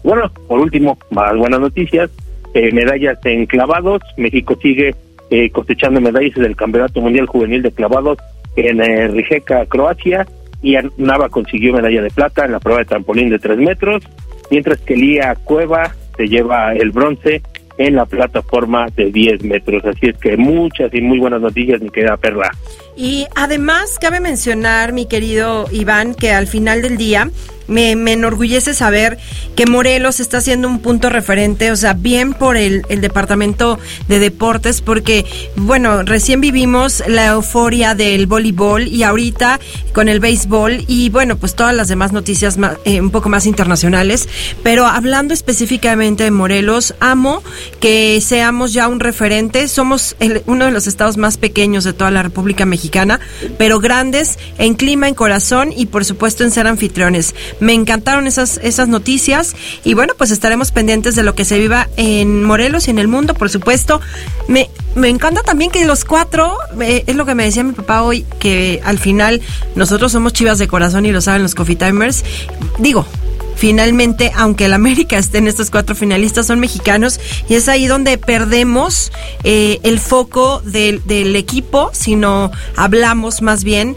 Bueno, por último, más buenas noticias, medallas en clavados. México sigue cosechando medallas del Campeonato Mundial Juvenil de Clavados en Rijeka, Croacia, y Nava consiguió medalla de plata en la prueba de trampolín de 3 metros, mientras que Lía Cueva se lleva el bronce en la plataforma de 10 metros. Así es que muchas y muy buenas noticias, mi querida Perla. Y además cabe mencionar, mi querido Iván, que al final del día me enorgullece saber que Morelos está siendo un punto referente, o sea, bien por el Departamento de Deportes, porque, bueno, recién vivimos la euforia del voleibol y ahorita con el béisbol y, bueno, pues todas las demás noticias un poco más internacionales, pero hablando específicamente de Morelos, amo que seamos ya un referente. Somos uno de los estados más pequeños de toda la República Mexicana, pero grandes en clima, en corazón y, por supuesto, en ser anfitriones. Me encantaron esas noticias y bueno, pues estaremos pendientes de lo que se viva en Morelos y en el mundo, por supuesto. Me encanta también que los 4, es lo que me decía mi papá hoy, que al final nosotros somos Chivas de corazón y lo saben los Coffee Timers. Digo, finalmente, aunque el América esté en estos 4 finalistas, son mexicanos y es ahí donde perdemos el foco del equipo, sino hablamos más bien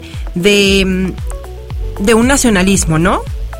de un nacionalismo, ¿no?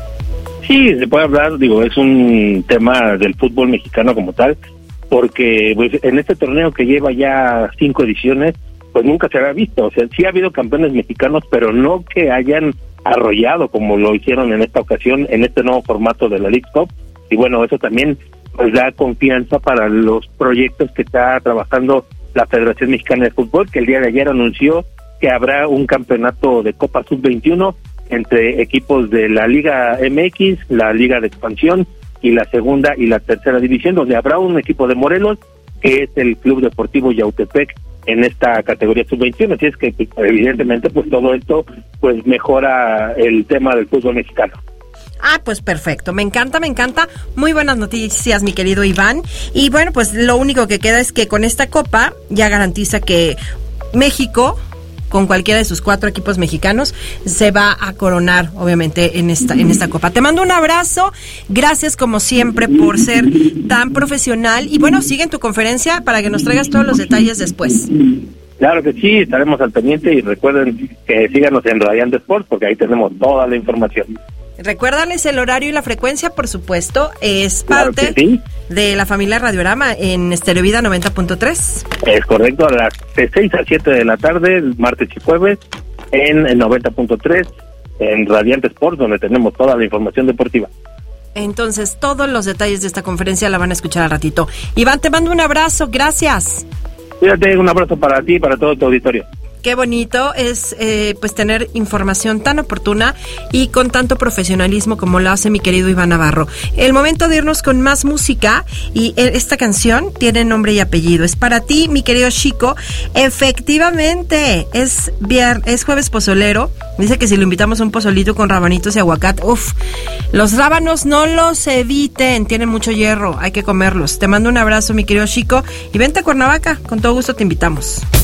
Sí, se puede hablar, es un tema del fútbol mexicano como tal, porque pues en este torneo que lleva ya 5 ediciones, pues nunca se había visto. O sea, sí ha habido campeones mexicanos, pero no que hayan arrollado como lo hicieron en esta ocasión, en este nuevo formato de la League Cup. Y bueno, eso también pues da confianza para los proyectos que está trabajando la Federación Mexicana de Fútbol, que el día de ayer anunció que habrá un campeonato de Copa Sub-21 entre equipos de la Liga MX, la Liga de Expansión y la segunda y la tercera división, donde habrá un equipo de Morelos, que es el Club Deportivo Yautepec, en esta categoría sub-21. Así es que evidentemente pues todo esto pues mejora el tema del fútbol mexicano. Ah, pues perfecto, me encanta, muy buenas noticias, mi querido Iván, y bueno, pues lo único que queda es que con esta copa ya garantiza que México, con cualquiera de sus 4 equipos mexicanos, se va a coronar, obviamente, en esta copa. Te mando un abrazo, gracias como siempre por ser tan profesional, y bueno, sigue en tu conferencia para que nos traigas todos los detalles después. Claro que sí, estaremos al pendiente, y recuerden que síganos en Radiante Sports, porque ahí tenemos toda la información. Recuérdales el horario y la frecuencia, por supuesto, es parte de la familia Radiorama en Estereovida 90.3. Es correcto, a las 6 a 7 de la tarde, martes y jueves, en el 90.3, en Radiante Sports, donde tenemos toda la información deportiva. Entonces, todos los detalles de esta conferencia la van a escuchar al ratito. Iván, te mando un abrazo, gracias. Cuídate, un abrazo para ti y para todo tu auditorio. Qué bonito es pues tener información tan oportuna y con tanto profesionalismo como lo hace mi querido Iván Navarro. El momento de irnos con más música, y esta canción tiene nombre y apellido. Es para ti, mi querido Chico. Efectivamente, es jueves pozolero. Dice que si lo invitamos a un pozolito con rabanitos y aguacate, los rábanos no los eviten, tienen mucho hierro, hay que comerlos. Te mando un abrazo, mi querido Chico, y vente a Cuernavaca, con todo gusto te invitamos.